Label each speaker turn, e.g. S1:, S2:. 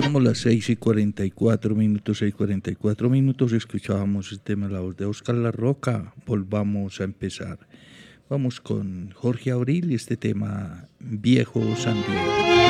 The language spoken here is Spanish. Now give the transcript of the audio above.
S1: tenemos las 6:44 6:44, escuchábamos el tema de la voz de Oscar La Roca. Volvamos a empezar. Vamos con Jorge Abril y este tema Viejo San Diego.